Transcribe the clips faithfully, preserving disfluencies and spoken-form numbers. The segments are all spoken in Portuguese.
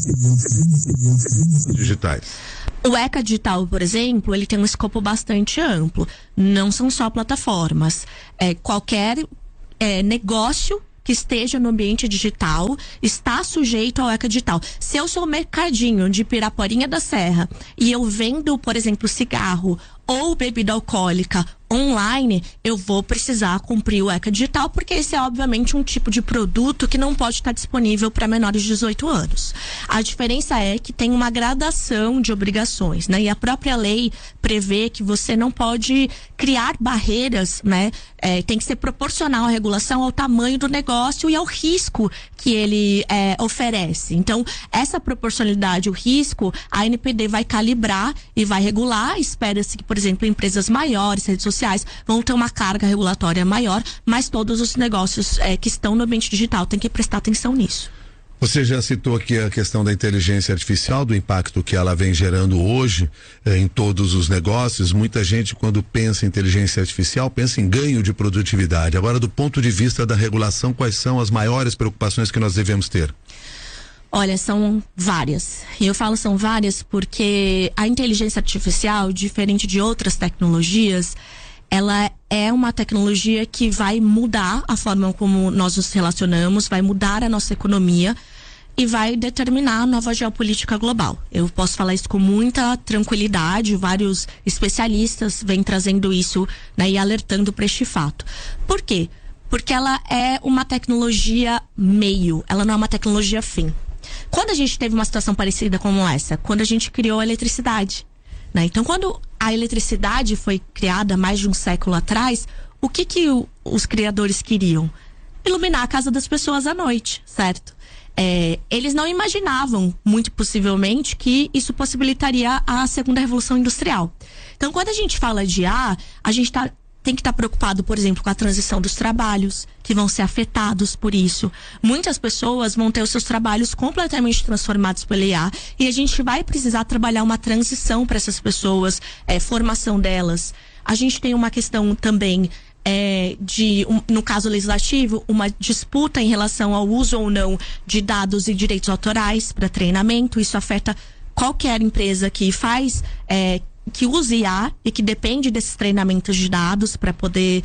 digitais. O ECA Digital, por exemplo, ele tem um escopo bastante amplo. Não são só plataformas. É, qualquer é, negócio que esteja no ambiente digital está sujeito ao ECA Digital. Se eu sou mercadinho de Piraporinha da Serra e eu vendo, por exemplo, cigarro ou bebida alcoólica online, eu vou precisar cumprir o ECA Digital, porque esse é obviamente um tipo de produto que não pode estar disponível para menores de dezoito anos. A diferença é que tem uma gradação de obrigações, né? E a própria lei prevê que você não pode criar barreiras, né? É, tem que ser proporcional à regulação ao tamanho do negócio e ao risco que ele é, oferece. Então, essa proporcionalidade, o risco, a N P D vai calibrar e vai regular. Espera-se que, por exemplo, empresas maiores, redes sociais, vão ter uma carga regulatória maior, mas todos os negócios é, que estão no ambiente digital têm que prestar atenção nisso. Você já citou aqui a questão da inteligência artificial, do impacto que ela vem gerando hoje eh, em todos os negócios. Muita gente, quando pensa em inteligência artificial, pensa em ganho de produtividade. Agora, do ponto de vista da regulação, quais são as maiores preocupações que nós devemos ter? Olha, são várias. E eu falo são várias porque a inteligência artificial, diferente de outras tecnologias, ela é uma tecnologia que vai mudar a forma como nós nos relacionamos, vai mudar a nossa economia e vai determinar a nova geopolítica global. Eu posso falar isso com muita tranquilidade, vários especialistas vêm trazendo isso, né, e alertando para este fato. Por quê? Porque ela é uma tecnologia meio, ela não é uma tecnologia fim. Quando a gente teve uma situação parecida como essa? Quando a gente criou a eletricidade, né? Então, quando a eletricidade foi criada mais de um século atrás, o que que o, os criadores queriam? Iluminar a casa das pessoas à noite, certo? É, eles não imaginavam, muito possivelmente, que isso possibilitaria a segunda revolução industrial. Então, quando a gente fala de I A, a gente tá tem que estar preocupado, por exemplo, com a transição dos trabalhos, que vão ser afetados por isso. Muitas pessoas vão ter os seus trabalhos completamente transformados pela I A e a gente vai precisar trabalhar uma transição para essas pessoas, é, formação delas. A gente tem uma questão também é, de, um, no caso legislativo, uma disputa em relação ao uso ou não de dados e direitos autorais para treinamento. Isso afeta qualquer empresa que faz é, que use I A e que depende desses treinamentos de dados para poder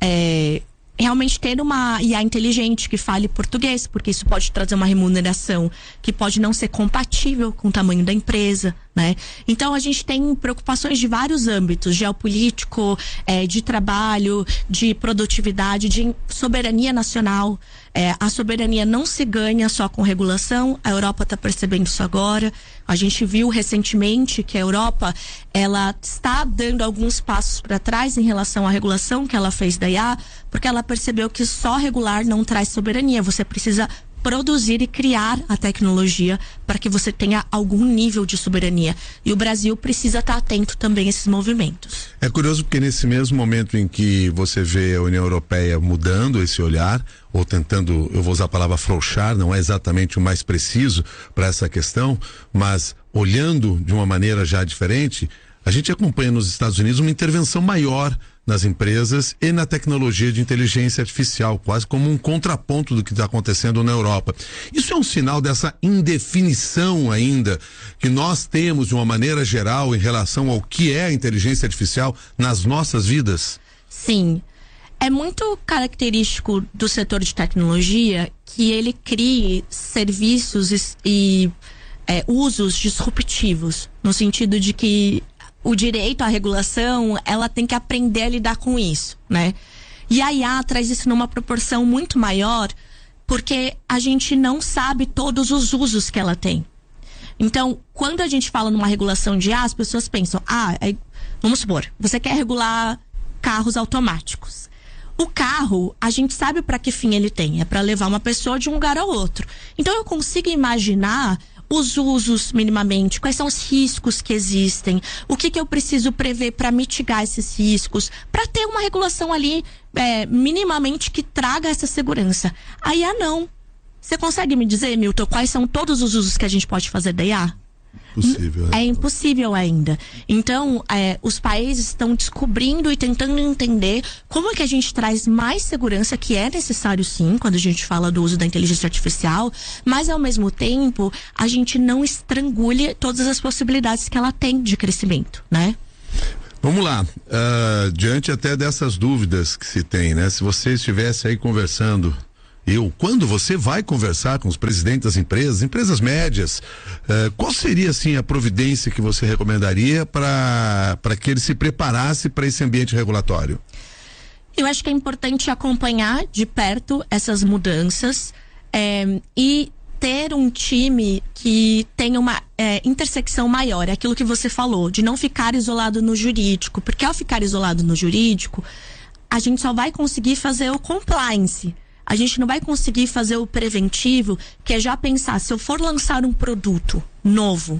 é, realmente ter uma I A inteligente que fale português, porque isso pode trazer uma remuneração que pode não ser compatível com o tamanho da empresa, né? Então a gente tem preocupações de vários âmbitos, geopolítico, é, de trabalho, de produtividade, de soberania nacional. É, a soberania não se ganha só com regulação, a Europa está percebendo isso agora. A gente viu recentemente que a Europa, ela está dando alguns passos para trás em relação à regulação que ela fez da I A, porque ela percebeu que só regular não traz soberania. Você precisa produzir e criar a tecnologia para que você tenha algum nível de soberania. E o Brasil precisa estar atento também a esses movimentos. É curioso porque nesse mesmo momento em que você vê a União Europeia mudando esse olhar, ou tentando, eu vou usar a palavra afrouxar, não é exatamente o mais preciso para essa questão, mas olhando de uma maneira já diferente, a gente acompanha nos Estados Unidos uma intervenção maior nas empresas e na tecnologia de inteligência artificial, quase como um contraponto do que está acontecendo na Europa. Isso é um sinal dessa indefinição ainda que nós temos de uma maneira geral em relação ao que é a inteligência artificial nas nossas vidas? Sim. É muito característico do setor de tecnologia que ele crie serviços e, e é, usos disruptivos, no sentido de que o direito à regulação, ela tem que aprender a lidar com isso, né? E a I A traz isso numa proporção muito maior, porque a gente não sabe todos os usos que ela tem. Então, quando a gente fala numa regulação de I A, as pessoas pensam, ah, é, vamos supor, você quer regular carros automáticos. O carro, a gente sabe para que fim ele tem, é para levar uma pessoa de um lugar ao outro. Então, eu consigo imaginar os usos minimamente, quais são os riscos que existem, o que que eu preciso prever para mitigar esses riscos, para ter uma regulação ali é, minimamente que traga essa segurança. A I A não. Você consegue me dizer, Milton, quais são todos os usos que a gente pode fazer da I A? impossível. É, é impossível ainda. Então, é, os países estão descobrindo e tentando entender como é que a gente traz mais segurança, que é necessário sim, quando a gente fala do uso da inteligência artificial, mas ao mesmo tempo, a gente não estrangulhe todas as possibilidades que ela tem de crescimento, né? Vamos lá, uh, diante até dessas dúvidas que se tem, né? Se você estivesse aí conversando, eu, quando você vai conversar com os presidentes das empresas, empresas médias, uh, qual seria, assim, a providência que você recomendaria para para que ele se preparasse para esse ambiente regulatório? Eu acho que é importante acompanhar de perto essas mudanças é, e ter um time que tenha uma é, intersecção maior, é aquilo que você falou, de não ficar isolado no jurídico, porque ao ficar isolado no jurídico, a gente só vai conseguir fazer o compliance, a gente não vai conseguir fazer o preventivo, que é já pensar, se eu for lançar um produto novo,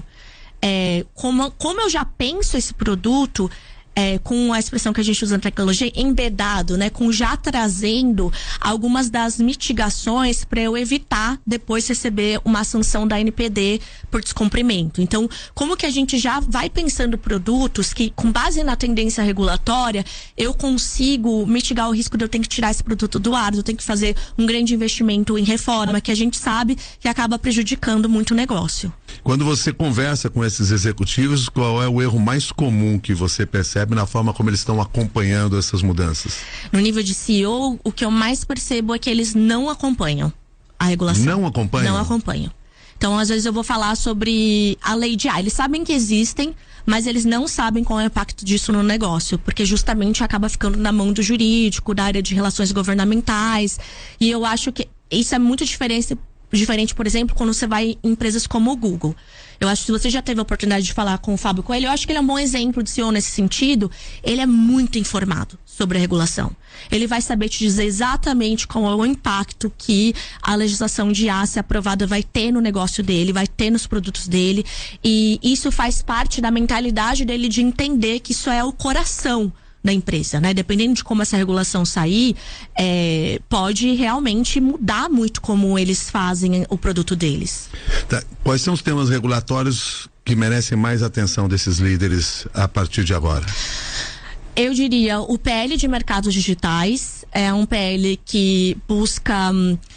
é, como, como eu já penso esse produto, É, com a expressão que a gente usa na tecnologia, embedado, né? Com já trazendo algumas das mitigações para eu evitar depois receber uma sanção da N P D por descumprimento. Então, como que a gente já vai pensando produtos que, com base na tendência regulatória, eu consigo mitigar o risco de eu ter que tirar esse produto do ar, de eu ter que fazer um grande investimento em reforma, que a gente sabe que acaba prejudicando muito o negócio. Quando você conversa com esses executivos, qual é o erro mais comum que você percebe na forma como eles estão acompanhando essas mudanças? No nível de C E O, o que eu mais percebo é que eles não acompanham a regulação. Não acompanham? Não acompanham. Então, às vezes eu vou falar sobre a lei de A. Eles sabem que existem, mas eles não sabem qual é o impacto disso no negócio, porque justamente acaba ficando na mão do jurídico, da área de relações governamentais. E eu acho que isso é muito diferente, diferente, por exemplo, quando você vai em empresas como o Google. Eu acho que se você já teve a oportunidade de falar com o Fábio Coelho, eu acho que ele é um bom exemplo de C E O nesse sentido. Ele é muito informado sobre a regulação. Ele vai saber te dizer exatamente qual é o impacto que a legislação de I A, se aprovada, vai ter no negócio dele, vai ter nos produtos dele. E isso faz parte da mentalidade dele de entender que isso é o coração da empresa, né? Dependendo de como essa regulação sair, é, pode realmente mudar muito como eles fazem o produto deles. Tá. Quais são os temas regulatórios que merecem mais atenção desses líderes a partir de agora? Eu diria o P L de mercados digitais, é um P L que busca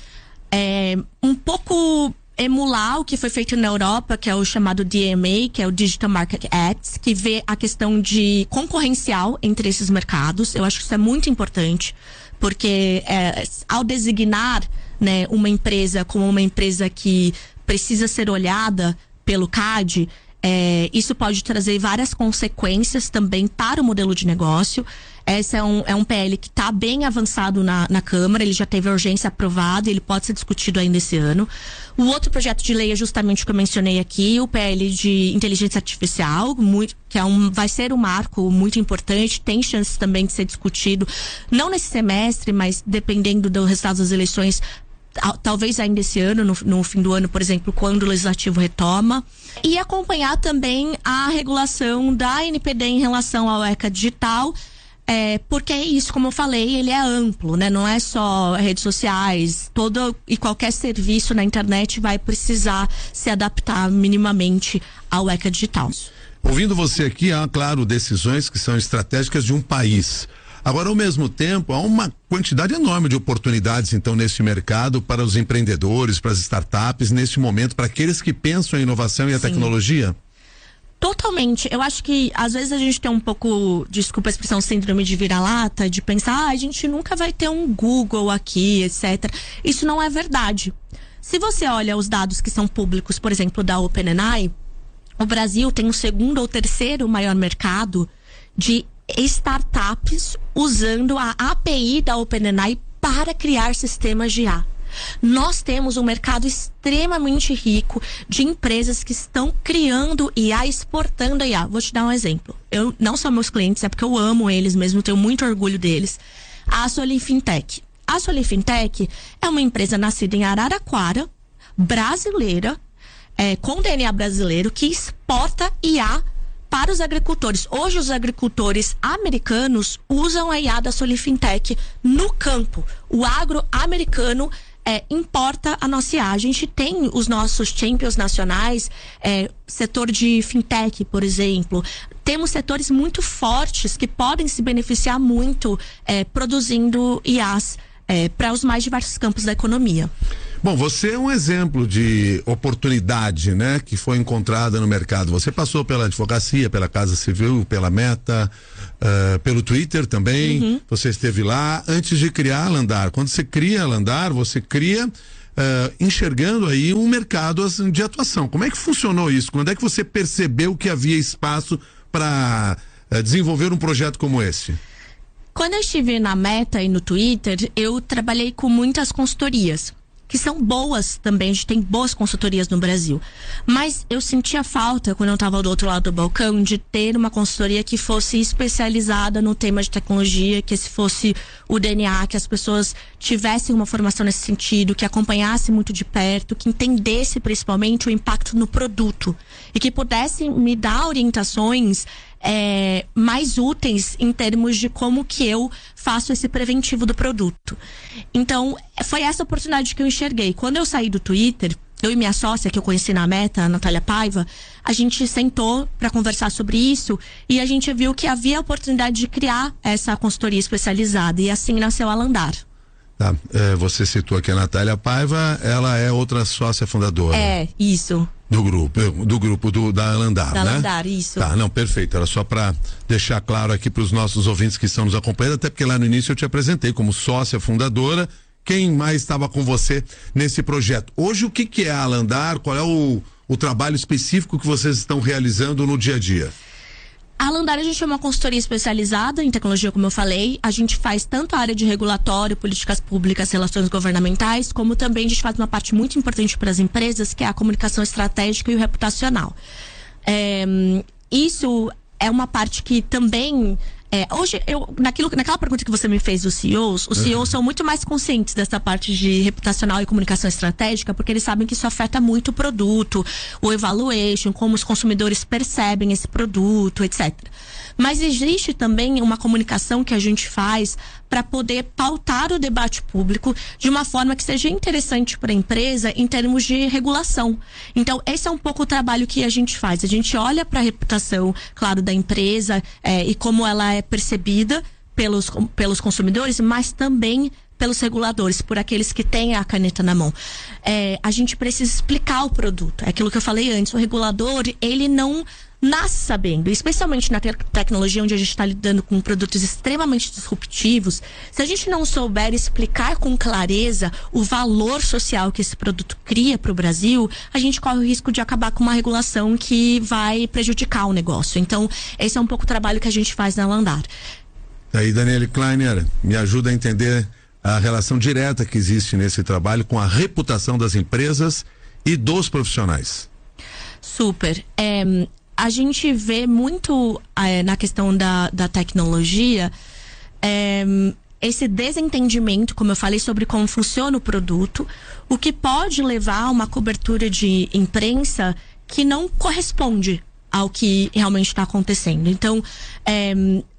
é, um pouco emular o que foi feito na Europa, que é o chamado D M A, que é o Digital Market Act, que vê a questão de concorrencial entre esses mercados. Eu acho que isso é muito importante, porque é, ao designar, né, uma empresa como uma empresa que precisa ser olhada pelo C A D, é, isso pode trazer várias consequências também para o modelo de negócio. Esse é um, é um P L que está bem avançado na, na Câmara, ele já teve a urgência aprovada, ele pode ser discutido ainda esse ano. O outro projeto de lei é justamente o que eu mencionei aqui, o P L de inteligência artificial, muito, que é um, vai ser um marco muito importante, tem chances também de ser discutido, não nesse semestre, mas dependendo do resultado das eleições, talvez ainda esse ano, no, no fim do ano, por exemplo, quando o legislativo retoma. E acompanhar também a regulação da N P D em relação ao ECA digital, é, porque isso, como eu falei, ele é amplo, né? Não é só redes sociais, todo e qualquer serviço na internet vai precisar se adaptar minimamente ao ECA digital. Ouvindo você aqui, há, claro, decisões que são estratégicas de um país. Agora, ao mesmo tempo, há uma quantidade enorme de oportunidades, então, nesse mercado para os empreendedores, para as startups, neste momento, para aqueles que pensam em inovação e a Sim. tecnologia? Totalmente. Eu acho que, às vezes, a gente tem um pouco, desculpa a expressão, síndrome de vira-lata, de pensar, ah, a gente nunca vai ter um Google aqui, etcétera. Isso não é verdade. Se você olha os dados que são públicos, por exemplo, da OpenAI, o Brasil tem o segundo ou terceiro maior mercado de startups usando a A P I da OpenAI para criar sistemas de I A. Nós temos um mercado extremamente rico de empresas que estão criando I A, exportando I A. Vou te dar um exemplo. Eu não são meus clientes, é porque eu amo eles mesmo, tenho muito orgulho deles. A Solifintech. A Solifintech é uma empresa nascida em Araraquara, brasileira, é, com D N A brasileiro, que exporta I A para os agricultores. Hoje os agricultores americanos usam a I A da Solifintech no campo. O agro americano é, importa a nossa I A. A gente tem os nossos champions nacionais, é, setor de fintech, por exemplo. Temos setores muito fortes que podem se beneficiar muito é, produzindo I As é, para os mais diversos campos da economia. Bom, você é um exemplo de oportunidade, né, que foi encontrada no mercado. Você passou pela advocacia, pela Casa Civil, pela Meta, uh, pelo Twitter também. Uhum. Você esteve lá antes de criar a Landar. Quando você cria a Landar, você cria uh, enxergando aí um mercado assim, de atuação. Como é que funcionou isso? Quando é que você percebeu que havia espaço para uh, desenvolver um projeto como esse? Quando eu estive na Meta e no Twitter, eu trabalhei com muitas consultorias, que são boas também, a gente tem boas consultorias no Brasil. Mas eu sentia falta, quando eu estava do outro lado do balcão, de ter uma consultoria que fosse especializada no tema de tecnologia, que esse fosse o D N A, que as pessoas tivessem uma formação nesse sentido, que acompanhasse muito de perto, que entendesse principalmente o impacto no produto e que pudesse me dar orientações É, mais úteis em termos de como que eu faço esse preventivo do produto. Então, foi essa oportunidade que eu enxerguei. Quando eu saí do Twitter, eu e minha sócia, que eu conheci na Meta, a Natália Paiva, a gente sentou para conversar sobre isso e a gente viu que havia a oportunidade de criar essa consultoria especializada e assim nasceu a Landar. Tá, é, você citou aqui a Natália Paiva, ela é outra sócia fundadora. É, isso. Do grupo, do grupo do, da Landar, da né? Landar, isso. Tá, não, perfeito. Era só para deixar claro aqui para os nossos ouvintes que estão nos acompanhando, até porque lá no início eu te apresentei como sócia fundadora. Quem mais estava com você nesse projeto? Hoje, o que, que é a Landar? Qual é o, o trabalho específico que vocês estão realizando no dia a dia? A Landar, a gente é uma consultoria especializada em tecnologia, como eu falei. A gente faz tanto a área de regulatório, políticas públicas, relações governamentais, como também a gente faz uma parte muito importante para as empresas, que é a comunicação estratégica e o reputacional. É, isso é uma parte que também... É, hoje, eu, naquilo, naquela pergunta que você me fez dos C E Os, os C E Os são muito mais conscientes dessa parte de reputacional e comunicação estratégica, porque eles sabem que isso afeta muito o produto, o evaluation, como os consumidores percebem esse produto, etcétera. Mas existe também uma comunicação que a gente faz para poder pautar o debate público de uma forma que seja interessante para a empresa em termos de regulação. Então, esse é um pouco o trabalho que a gente faz. A gente olha para a reputação, claro, da empresa é, e como ela é percebida pelos, pelos consumidores, mas também pelos reguladores, por aqueles que têm a caneta na mão. É, a gente precisa explicar o produto. É aquilo que eu falei antes, o regulador, ele não nasce sabendo, especialmente na te- tecnologia onde a gente está lidando com produtos extremamente disruptivos. Se a gente não souber explicar com clareza o valor social que esse produto cria para o Brasil, a gente corre o risco de acabar com uma regulação que vai prejudicar o negócio. Então, esse é um pouco o trabalho que a gente faz na Landar. Aí, Daniele Kleiner, me ajuda a entender a relação direta que existe nesse trabalho com a reputação das empresas e dos profissionais. Super. É, a gente vê muito é, na questão da, da tecnologia é, esse desentendimento, como eu falei, sobre como funciona o produto, o que pode levar a uma cobertura de imprensa que não corresponde ao que realmente está acontecendo. Então, é,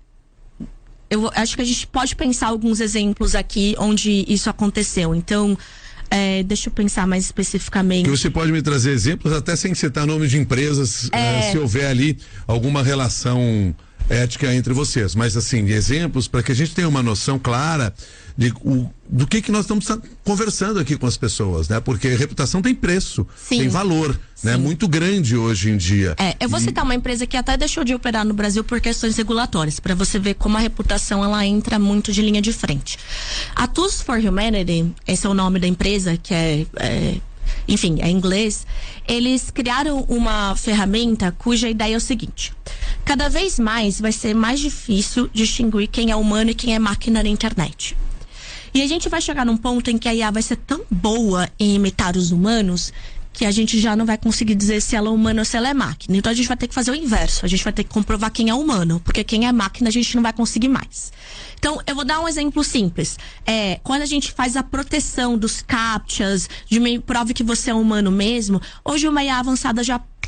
eu acho que a gente pode pensar alguns exemplos aqui onde isso aconteceu. Então, É, deixa eu pensar mais especificamente. Que você pode me trazer exemplos, até sem citar nomes de empresas, é... é, se houver ali alguma relação ética entre vocês. Mas, assim, exemplos para que a gente tenha uma noção clara de, o, do que, que nós estamos conversando aqui com as pessoas, né? Porque reputação tem preço, Sim. tem valor, Sim. né? Muito grande hoje em dia. É, eu vou e... citar uma empresa que até deixou de operar no Brasil por questões regulatórias, para você ver como a reputação ela entra muito de linha de frente. A Tools for Humanity, esse é o nome da empresa, que é, é enfim, é em inglês. Eles criaram uma ferramenta cuja ideia é o seguinte: cada vez mais vai ser mais difícil distinguir quem é humano e quem é máquina na internet. E a gente vai chegar num ponto em que a I A vai ser tão boa em imitar os humanos que a gente já não vai conseguir dizer se ela é humana ou se ela é máquina. Então a gente vai ter que fazer o inverso. A gente vai ter que comprovar quem é humano, porque quem é máquina a gente não vai conseguir mais. Então, eu vou dar um exemplo simples. É, quando a gente faz a proteção dos captchas, de meio prove que você é humano mesmo, hoje uma I A avançada já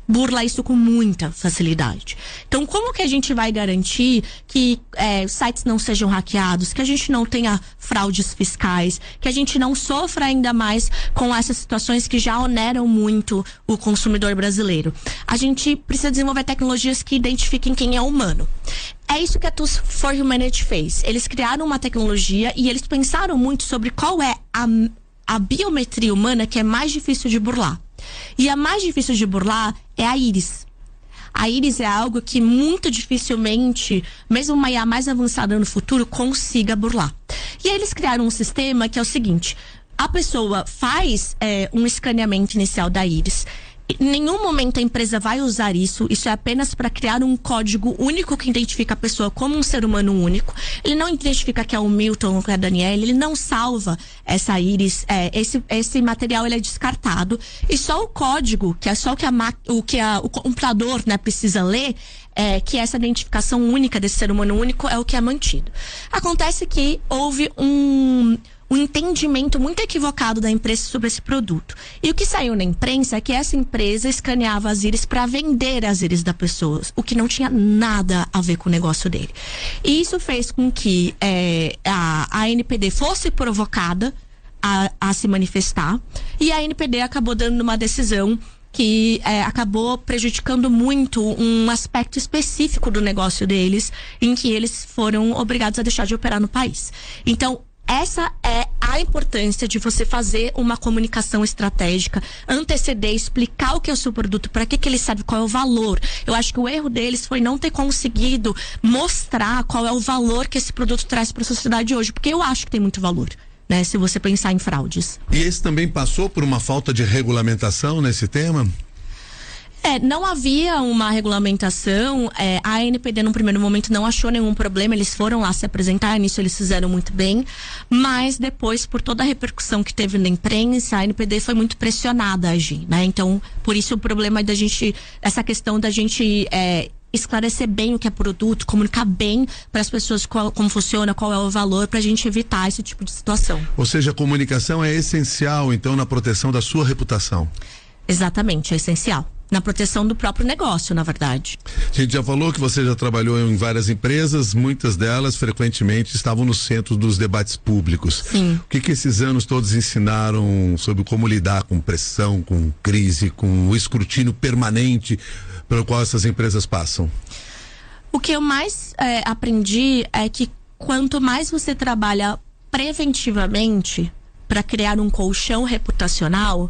burla isso com muita facilidade. Então, como que a gente vai garantir que é, sites não sejam hackeados, que a gente não tenha fraudes fiscais, que a gente não sofra ainda mais com essas situações que já oneram muito o consumidor brasileiro? A gente precisa desenvolver tecnologias que identifiquem quem é humano. É isso que a Tools for Humanity fez. Eles criaram uma tecnologia e eles pensaram muito sobre qual é a, a biometria humana que é mais difícil de burlar. E a mais difícil de burlar é a íris. A íris é algo que muito dificilmente, mesmo uma I A mais avançada no futuro, consiga burlar. E aí eles criaram um sistema que é o seguinte: a pessoa faz é, um escaneamento inicial da íris. Em nenhum momento a empresa vai usar isso. Isso é apenas para criar um código único que identifica a pessoa como um ser humano único. Ele não identifica que é o Milton ou que é a Daniela. Ele não salva essa íris. É, esse, esse material ele é descartado. E só o código, que é só o que, a, o, que a, o computador, né, precisa ler, é, que essa identificação única desse ser humano único é o que é mantido. Acontece que houve um... um entendimento muito equivocado da empresa sobre esse produto. E o que saiu na imprensa é que essa empresa escaneava as íris para vender as íris da pessoa, o que não tinha nada a ver com o negócio dele. E isso fez com que é, a, a N P D fosse provocada a, a se manifestar, e a N P D acabou dando uma decisão que é, acabou prejudicando muito um aspecto específico do negócio deles, em que eles foram obrigados a deixar de operar no país. Então, essa é a importância de você fazer uma comunicação estratégica, anteceder, explicar o que é o seu produto, para que que ele serve, qual é o valor. Eu acho que o erro deles foi não ter conseguido mostrar qual é o valor que esse produto traz para a sociedade hoje, porque eu acho que tem muito valor, né, se você pensar em fraudes. E esse também passou por uma falta de regulamentação nesse tema? É, não havia uma regulamentação, é, a A N P D no primeiro momento não achou nenhum problema, eles foram lá se apresentar, nisso eles fizeram muito bem, mas depois, por toda a repercussão que teve na imprensa, a A N P D foi muito pressionada a agir, né? Então, por isso o problema da gente, essa questão da gente é, esclarecer bem o que é produto, comunicar bem para as pessoas qual, como funciona, qual é o valor, para a gente evitar esse tipo de situação. Ou seja, a comunicação é essencial, então, na proteção da sua reputação. Exatamente, é essencial. Na proteção do próprio negócio, na verdade. A gente já falou que você já trabalhou em várias empresas, muitas delas frequentemente estavam no centro dos debates públicos. Sim. O que que esses anos todos ensinaram sobre como lidar com pressão, com crise, com o escrutínio permanente pelo qual essas empresas passam? O que eu mais é, aprendi é que quanto mais você trabalha preventivamente para criar um colchão reputacional,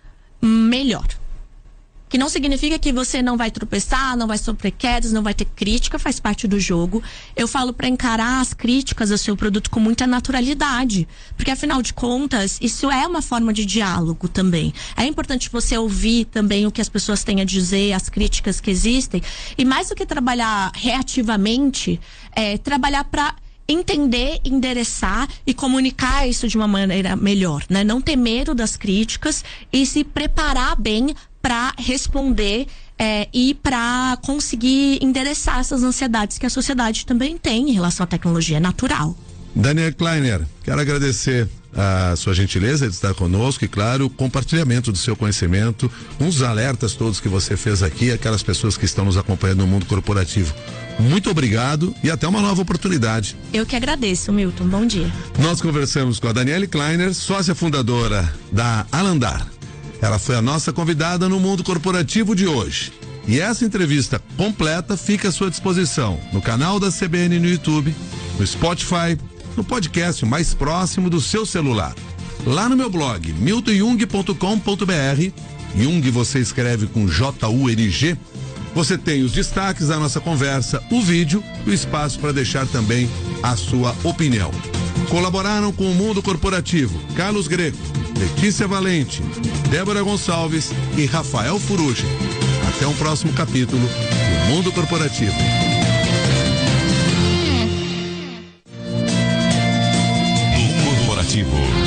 melhor. Que não significa que você não vai tropeçar, não vai sofrer quedas, não vai ter crítica, faz parte do jogo. Eu falo para encarar as críticas ao seu produto com muita naturalidade, porque afinal de contas, isso é uma forma de diálogo também. É importante você ouvir também o que as pessoas têm a dizer, as críticas que existem, e mais do que trabalhar reativamente, é trabalhar para entender, endereçar e comunicar isso de uma maneira melhor, né? Não ter medo das críticas e se preparar bem para responder é, e para conseguir endereçar essas ansiedades que a sociedade também tem em relação à tecnologia, é natural. Daniela Kleiner, quero agradecer a sua gentileza de estar conosco e, claro, o compartilhamento do seu conhecimento, uns alertas todos que você fez aqui, aquelas pessoas que estão nos acompanhando no mundo corporativo. Muito obrigado e até uma nova oportunidade. Eu que agradeço, Milton. Bom dia. Nós conversamos com a Daniela Kleiner, sócia fundadora da Alandar. Ela foi a nossa convidada no mundo corporativo de hoje. E essa entrevista completa fica à sua disposição no canal da C B N no YouTube, no Spotify, no podcast mais próximo do seu celular. Lá no meu blog, milton jung ponto com ponto b r, Jung você escreve com J U N G, você tem os destaques da nossa conversa, o vídeo e o espaço para deixar também a sua opinião. Colaboraram com o Mundo Corporativo Carlos Greco, Letícia Valente, Débora Gonçalves e Rafael Furuja. Até um próximo capítulo do Mundo Corporativo. Mundo Corporativo.